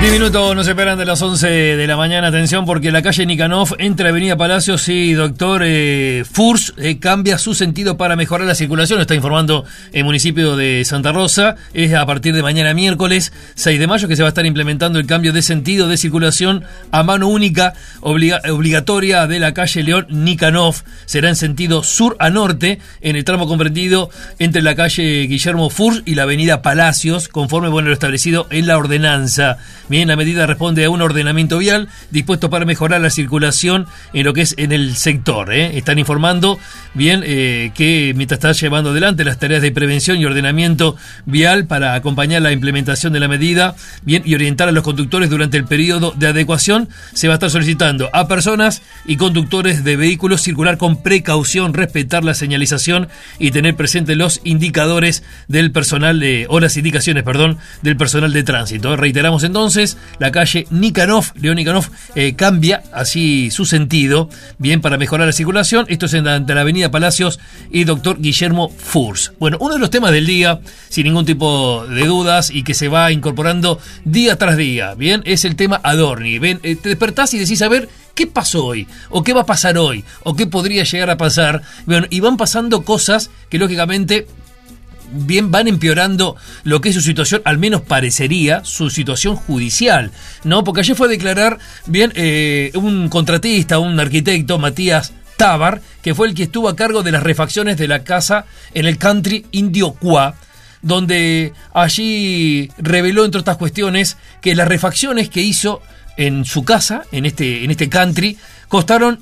10 minutos nos esperan de las 11 de la mañana. Atención, porque la calle Nikanov entre Avenida Palacios y Doctor Furs cambia su sentido para mejorar la circulación. Está informando el municipio de Santa Rosa. Es a partir de mañana miércoles 6 de mayo que se va a estar implementando el cambio de sentido de circulación a mano única obligatoria de la calle León Nikanov. Será en sentido sur a norte en el tramo comprendido entre la calle Guillermo Furs y la Avenida Palacios, conforme lo establecido en la ordenanza. Bien, la medida responde a un ordenamiento vial dispuesto para mejorar la circulación en lo que es en el sector. Están informando bien que mientras está llevando adelante las tareas de prevención y ordenamiento vial para acompañar la implementación de la medida, bien, y orientar a los conductores durante el periodo de adecuación, se va a estar solicitando a personas y conductores de vehículos circular con precaución, respetar la señalización y tener presentes los indicadores del personal o las indicaciones, del personal de tránsito. Reiteramos entonces, la calle León Nikanov cambia así su sentido, bien, para mejorar la circulación. Esto es entre la Avenida Palacios y Doctor Guillermo Furs. Bueno, uno de los temas del día, sin ningún tipo de dudas, y que se va incorporando día tras día, bien, es el tema Adorni. Ven, te despertás y decís, a ver, ¿qué pasó hoy? ¿O qué va a pasar hoy? ¿O qué podría llegar a pasar? Bueno, y van pasando cosas que lógicamente bien van empeorando lo que es su situación, al menos parecería su situación judicial, ¿no? Porque ayer fue a declarar bien un contratista, un arquitecto, Matías Tábar, que fue el que estuvo a cargo de las refacciones de la casa en el country Indio Cuá, donde allí reveló, entre otras cuestiones, que las refacciones que hizo en su casa, en este country, costaron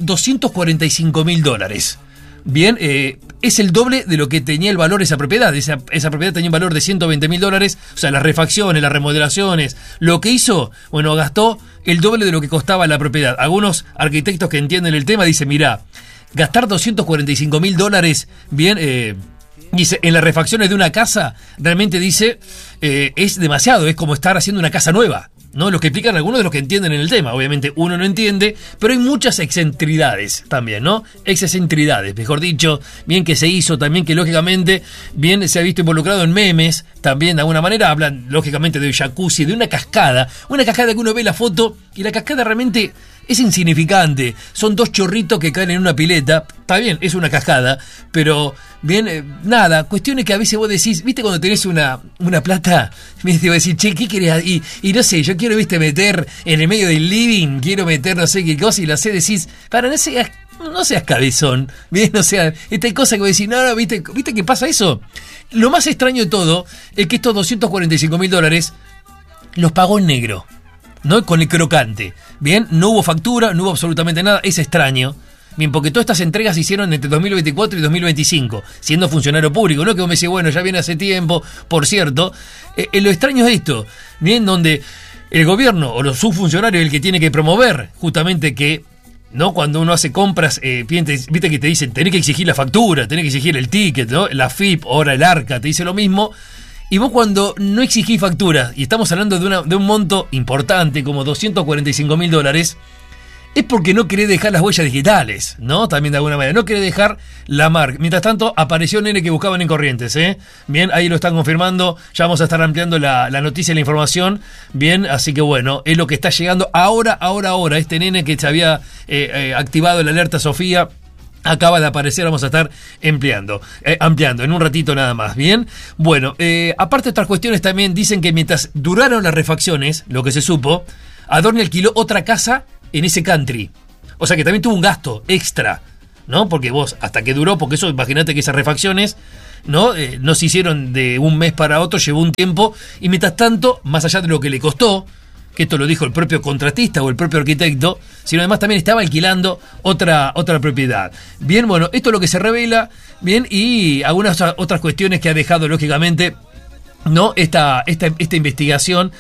$245.000. Bien, es el doble de lo que tenía el valor esa propiedad. Esa propiedad tenía un valor de $120.000. O sea, las refacciones, las remodelaciones, lo que hizo, bueno, gastó el doble de lo que costaba la propiedad. Algunos arquitectos que entienden el tema dicen, mirá, gastar $245.000, bien, dice, en las refacciones de una casa, realmente dice, es demasiado, es como estar haciendo una casa nueva, ¿no? Los que explican algunos de los que entienden en el tema. Obviamente uno no entiende, pero hay muchas excentridades también, ¿no? Excentridades, mejor dicho, bien, que se hizo también, que lógicamente bien se ha visto involucrado en memes, también de alguna manera hablan lógicamente de jacuzzi, de una cascada que uno ve la foto y la cascada realmente es insignificante, son dos chorritos que caen en una pileta, está bien, es una cascada, pero nada, cuestiones que a veces vos decís, viste cuando tenés una plata, viste, vos decís, che, ¿qué querés? Y no sé, yo quiero, viste, meter en el medio del living, quiero meter no sé qué cosa, y la sé, decís, para no seas cabezón, bien, o sea, esta cosa que vos decís, no, viste que pasa eso. Lo más extraño de todo es que estos $245.000 los pagó en negro, ¿no? Con el crocante. Bien, no hubo factura, no hubo absolutamente nada, es extraño. Bien, porque todas estas entregas se hicieron entre 2024 y 2025, siendo funcionario público, ¿no? Que vos me decís, bueno, ya viene hace tiempo, por cierto. Lo extraño es esto, bien, donde el gobierno o los subfuncionarios es el que tiene que promover justamente que, ¿no? Cuando uno hace compras, viste que te dicen, tenés que exigir la factura, tenés que exigir el ticket, ¿no? La FIP, ahora el ARCA, te dice lo mismo. Y vos cuando no exigís facturas, y estamos hablando de un monto importante como $245.000, es porque no querés dejar las huellas digitales, ¿no? También de alguna manera, no querés dejar la marca. Mientras tanto, apareció un nene que buscaban en Corrientes, Bien, ahí lo están confirmando, ya vamos a estar ampliando la noticia y la información, bien, así que bueno, es lo que está llegando ahora, este nene que se había activado la alerta Sofía, acaba de aparecer, vamos a estar ampliando en un ratito nada más, ¿bien? Bueno, aparte de otras cuestiones también dicen que mientras duraron las refacciones, lo que se supo, Adorni alquiló otra casa en ese country. O sea que también tuvo un gasto extra, ¿no? Porque vos, hasta que duró, porque eso, imagínate que esas refacciones, ¿no? No se hicieron de un mes para otro, llevó un tiempo, y mientras tanto, más allá de lo que le costó, que esto lo dijo el propio contratista o el propio arquitecto, sino además también estaba alquilando otra propiedad. Bien, bueno, esto es lo que se revela, bien, y algunas otras cuestiones que ha dejado, lógicamente, ¿no? Esta investigación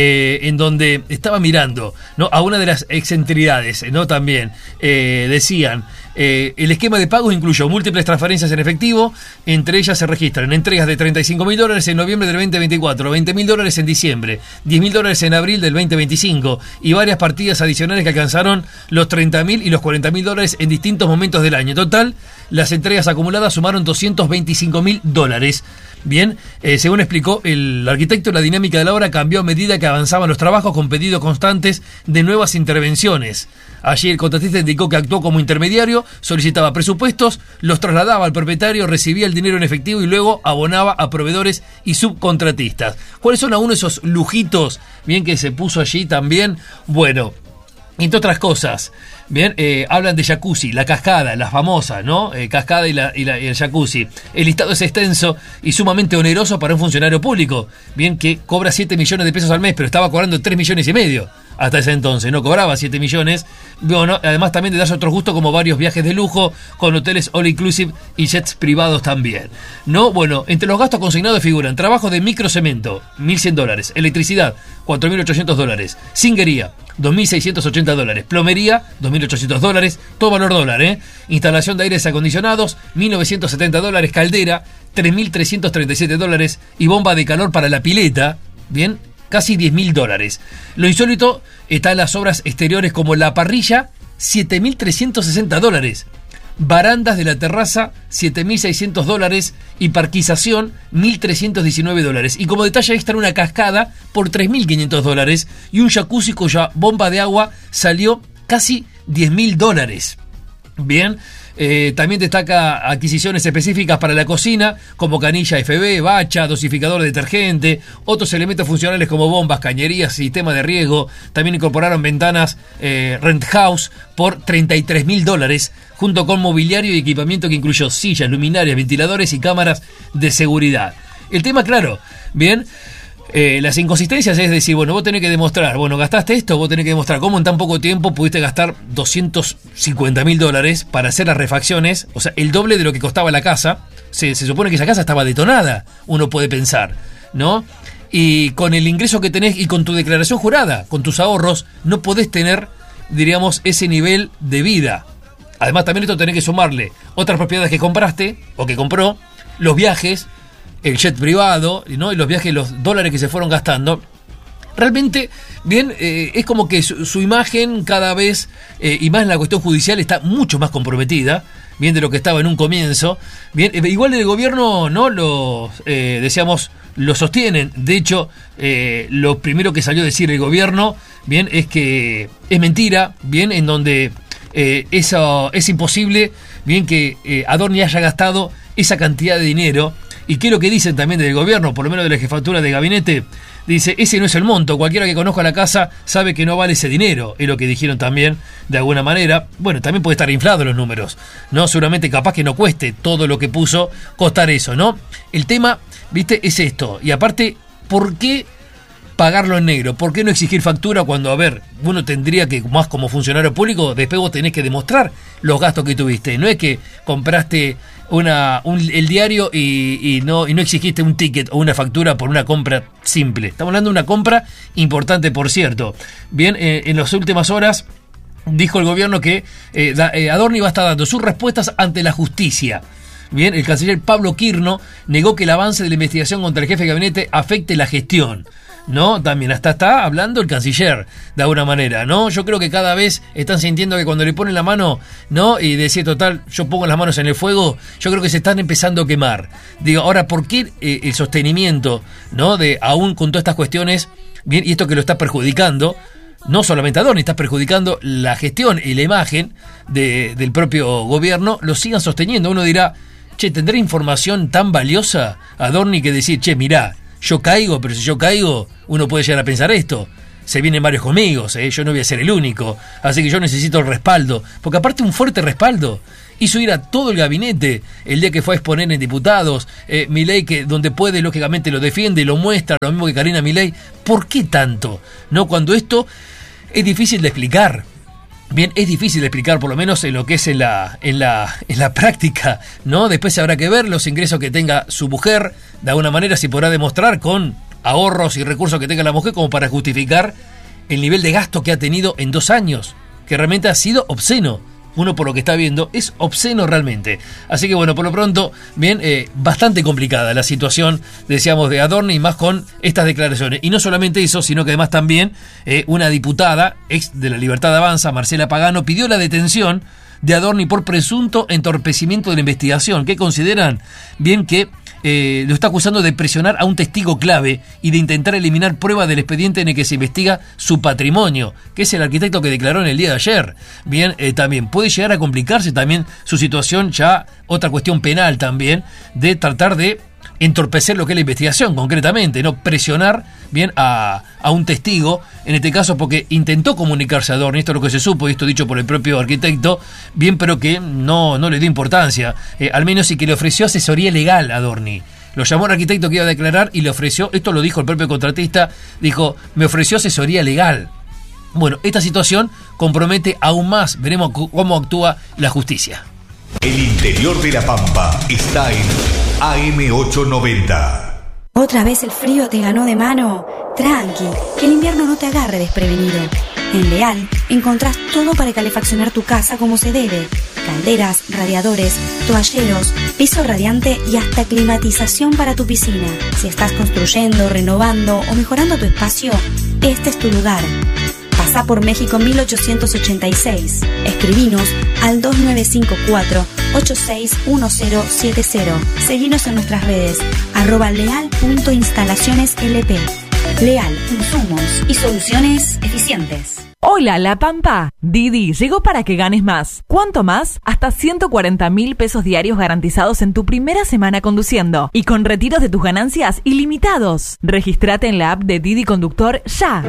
en donde estaba mirando, ¿no? A una de las excentridades, ¿no? También decían, el esquema de pagos incluyó múltiples transferencias en efectivo, entre ellas se registran entregas de $35.000 en noviembre del 2024, $20.000 en diciembre, $10.000 en abril del 2025 y varias partidas adicionales que alcanzaron los $30.000 y los $40.000 en distintos momentos del año. En total, las entregas acumuladas sumaron $225.000. Bien, según explicó el arquitecto, la dinámica de la obra cambió a medida que avanzaban los trabajos con pedidos constantes de nuevas intervenciones. Allí el contratista indicó que actuó como intermediario, solicitaba presupuestos, los trasladaba al propietario, recibía el dinero en efectivo y luego abonaba a proveedores y subcontratistas. ¿Cuáles son algunos de esos lujitos, bien, que se puso allí también? Bueno, entre otras cosas, bien, hablan de jacuzzi, la cascada, la famosa, ¿no? Cascada y el jacuzzi. El listado es extenso y sumamente oneroso para un funcionario público, bien, que cobra 7 millones de pesos al mes, pero estaba cobrando 3 millones y medio. Hasta ese entonces, no cobraba 7 millones. Bueno, además también de darse otros gustos como varios viajes de lujo, con hoteles all inclusive y jets privados también. No, bueno, entre los gastos consignados figuran trabajo de microcemento, $1.100, electricidad, $4.800, zinguería, $2.680, plomería, $2.800, todo valor dólar, instalación de aires acondicionados, $1.970, caldera, $3.337 y bomba de calor para la pileta, bien, casi $10.000. Lo insólito está en las obras exteriores como la parrilla, $7.360. Barandas de la terraza, $7.600 y parquización, $1.319. Y como detalle extra, una cascada por $3.500 y un jacuzzi cuya bomba de agua salió casi $10.000. Bien. También destaca adquisiciones específicas para la cocina, como canilla FB, bacha, dosificador de detergente, otros elementos funcionales como bombas, cañerías, sistema de riego. También incorporaron ventanas Rent House por $33.000, junto con mobiliario y equipamiento que incluyó sillas, luminarias, ventiladores y cámaras de seguridad. El tema, claro, bien. Las inconsistencias es decir, bueno, vos tenés que demostrar, bueno, gastaste esto, vos tenés que demostrar cómo en tan poco tiempo pudiste gastar $250.000 para hacer las refacciones, o sea, el doble de lo que costaba la casa. Se supone que esa casa estaba detonada, uno puede pensar, ¿no? Y con el ingreso que tenés y con tu declaración jurada, con tus ahorros, no podés tener, diríamos, ese nivel de vida. Además, también esto tenés que sumarle otras propiedades que compraste o que compró, los viajes, el jet privado, ¿no? Y los viajes, los dólares que se fueron gastando. Realmente, bien, es como que su imagen cada vez, y más en la cuestión judicial, está mucho más comprometida, bien, de lo que estaba en un comienzo. Bien, igual el gobierno, ¿no? Decíamos, lo sostienen. De hecho, lo primero que salió a decir el gobierno, bien, es que es mentira, bien, en donde eso es imposible, bien, que Adorni haya gastado esa cantidad de dinero. ¿Y qué es lo que dicen también del gobierno, por lo menos de la jefatura de gabinete? Dice, ese no es el monto, cualquiera que conozca la casa sabe que no vale ese dinero, es lo que dijeron también, de alguna manera. Bueno, también puede estar inflado los números, ¿no? Seguramente capaz que no cueste todo lo que puso costar eso, ¿no? El tema, viste, es esto. Y aparte, ¿por qué pagarlo en negro? ¿Por qué no exigir factura cuando, a ver, uno tendría que, más como funcionario público, después vos tenés que demostrar los gastos que tuviste? No es que compraste el diario y no exigiste un ticket o una factura por una compra simple. Estamos hablando de una compra importante, por cierto. Bien, en las últimas horas dijo el gobierno que Adorni va a estar dando sus respuestas ante la justicia. Bien, el canciller Pablo Quirno negó que el avance de la investigación contra el jefe de gabinete afecte la gestión, ¿no? También hasta está hablando el canciller, de alguna manera, ¿no? Yo creo que cada vez están sintiendo que cuando le ponen la mano, ¿no? Y decir, total, yo pongo las manos en el fuego, yo creo que se están empezando a quemar. Digo, ahora, ¿por qué el sostenimiento, ¿no? De aún con todas estas cuestiones, bien, y esto que lo está perjudicando, no solamente a Adorni, está perjudicando la gestión y la imagen del propio gobierno, lo sigan sosteniendo? Uno dirá, che, ¿tendrá información tan valiosa Adorni que decir, che, mirá, yo caigo, pero si yo caigo, uno puede llegar a pensar esto? Se vienen varios conmigo, yo no voy a ser el único, así que yo necesito el respaldo, porque aparte un fuerte respaldo hizo ir a todo el gabinete el día que fue a exponer en diputados, Milei, que donde puede lógicamente lo defiende, lo muestra, lo mismo que Karina Milei. ¿Por qué tanto? ¿No? Cuando esto es difícil de explicar. Bien, es difícil de explicar, por lo menos en lo que es en la práctica, ¿no? Después habrá que ver los ingresos que tenga su mujer, de alguna manera si podrá demostrar con ahorros y recursos que tenga la mujer como para justificar el nivel de gasto que ha tenido en 2 años, que realmente ha sido obsceno. Uno por lo que está viendo es obsceno realmente. Así que bueno, por lo pronto, bien, bastante complicada la situación, decíamos, de Adorni, y más con estas declaraciones. Y no solamente eso, sino que además también una diputada, ex de la Libertad Avanza, Marcela Pagano, pidió la detención de Adorni por presunto entorpecimiento de la investigación, que consideran bien que lo está acusando de presionar a un testigo clave y de intentar eliminar pruebas del expediente en el que se investiga su patrimonio, que es el arquitecto que declaró en el día de ayer. Bien, también puede llegar a complicarse también su situación, ya otra cuestión penal también, de tratar de entorpecer lo que es la investigación, concretamente, no presionar bien a un testigo, en este caso porque intentó comunicarse a Adorni, esto es lo que se supo, y esto dicho por el propio arquitecto, bien, pero que no le dio importancia, al menos, y que le ofreció asesoría legal a Adorni. Lo llamó al arquitecto que iba a declarar y le ofreció, esto lo dijo el propio contratista, dijo, me ofreció asesoría legal. Bueno, esta situación compromete aún más, veremos cómo actúa la justicia. El interior de La Pampa está en AM890. ¿Otra vez el frío te ganó de mano? Tranqui, que el invierno no te agarre desprevenido. En Leal encontrás todo para calefaccionar tu casa como se debe. Calderas, radiadores, toalleros, piso radiante y hasta climatización para tu piscina. Si estás construyendo, renovando o mejorando tu espacio, este es tu lugar. Pasá por México 1886. Escribinos al 2954-861070. Seguinos en nuestras redes @leal.instalacioneslp. Leal, insumos y soluciones eficientes. Hola, La Pampa. Didi llegó para que ganes más. ¿Cuánto más? Hasta 140.000 pesos diarios garantizados en tu primera semana conduciendo y con retiros de tus ganancias ilimitados. Regístrate en la app de Didi Conductor ya.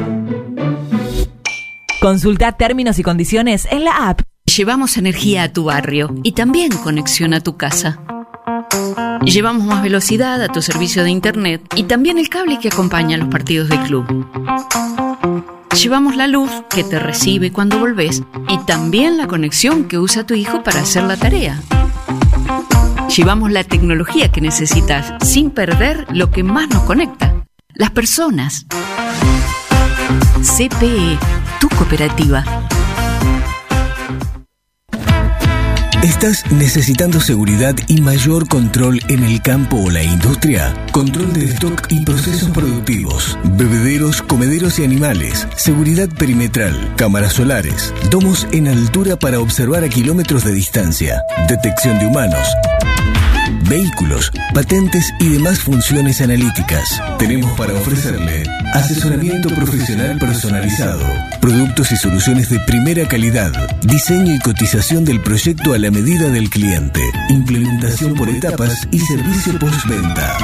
Consulta términos y condiciones en la app. Llevamos energía a tu barrio y también conexión a tu casa. Llevamos más velocidad a tu servicio de internet y también el cable que acompaña a los partidos del club. Llevamos la luz que te recibe cuando volvés y también la conexión que usa tu hijo para hacer la tarea. Llevamos la tecnología que necesitas sin perder lo que más nos conecta: las personas. CPE, tu cooperativa. ¿Estás necesitando seguridad y mayor control en el campo o la industria? Control de stock y procesos productivos, bebederos, comederos y animales, seguridad perimetral, cámaras solares, domos en altura para observar a kilómetros de distancia, detección de humanos, vehículos, patentes y demás funciones analíticas. Tenemos para ofrecerle asesoramiento profesional personalizado, productos y soluciones de primera calidad, diseño y cotización del proyecto a la medida del cliente, implementación por etapas y servicio postventa.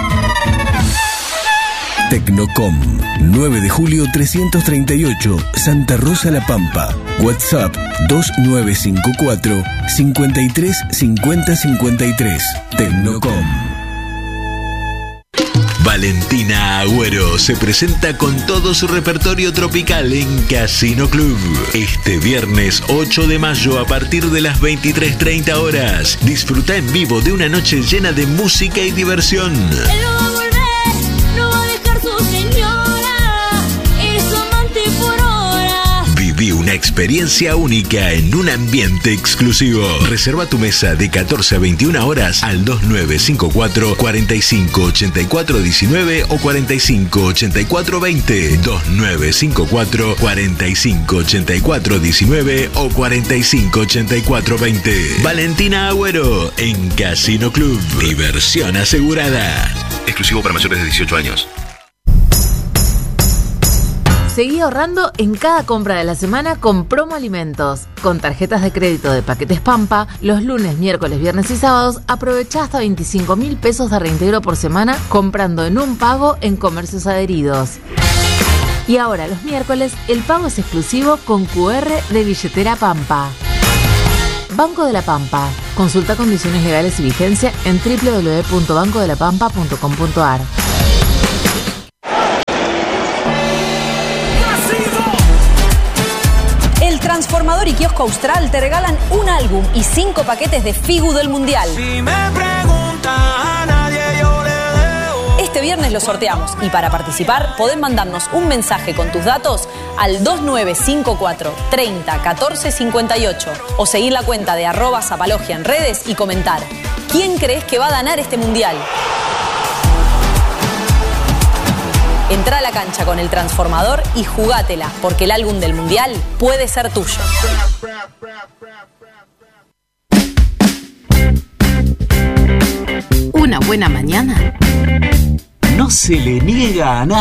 Tecnocom, 9 de julio 338, Santa Rosa La Pampa. WhatsApp 2954 53 50 53. Tecnocom. Valentina Agüero se presenta con todo su repertorio tropical en Casino Club. Este viernes 8 de mayo a partir de las 23:30 horas. Disfruta en vivo de una noche llena de música y diversión. Él no va a volver, no va a dejar su señora, es su amante por hora. Viví una experiencia única en un ambiente exclusivo. Reserva tu mesa de 14 a 21 horas al 2954 45 84 19 o 45 84 20. 2954 45 84 19 o 45 84 20. Valentina Agüero en Casino Club. Diversión asegurada. Exclusivo para mayores de 18 años. Seguí ahorrando en cada compra de la semana con Promo Alimentos. Con tarjetas de crédito de Paquetes Pampa, los lunes, miércoles, viernes y sábados, aprovechá hasta 25.000 pesos de reintegro por semana comprando en un pago en comercios adheridos. Y ahora, los miércoles, el pago es exclusivo con QR de Billetera Pampa. Banco de la Pampa. Consulta condiciones legales y vigencia en www.bancodelapampa.com.ar. Transformador y Kiosco Austral te regalan un álbum y 5 paquetes de Figu del Mundial. Si me pregunta a nadie, yo le dejo. Este viernes lo sorteamos y para participar podés mandarnos un mensaje con tus datos al 2954 30 14 58 o seguir la cuenta de @Zapalogia en redes y comentar: ¿quién crees que va a ganar este Mundial? Entrá a la cancha con el Transformador y jugátela, porque el álbum del Mundial puede ser tuyo. Una buena mañana no se le niega a nadie.